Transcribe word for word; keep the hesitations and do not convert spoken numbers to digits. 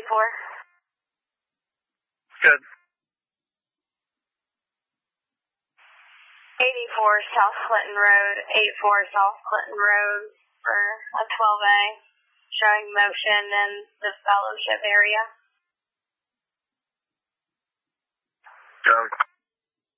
eighty-four. Good. eighty-four South Clinton Road, eighty-four South Clinton Road for a twelve A, showing motion in the fellowship area. Go.